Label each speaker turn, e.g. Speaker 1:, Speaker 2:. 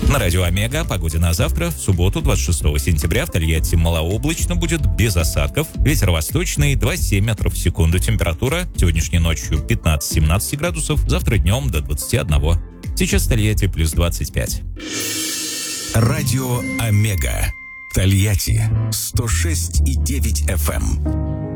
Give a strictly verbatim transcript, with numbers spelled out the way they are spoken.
Speaker 1: На радио «Омега» о погоде на завтра. В субботу, двадцать шестого сентября, в Тольятти малооблачно будет, без осадков. Ветер восточный, два целых семь метров в секунду. Температура сегодняшней ночью пятнадцать-семнадцать градусов, завтра днем до двадцати одного. Сейчас в Тольятти плюс двадцать пять.
Speaker 2: Радио «Омега». Тольятти сто шесть и девять эф эм.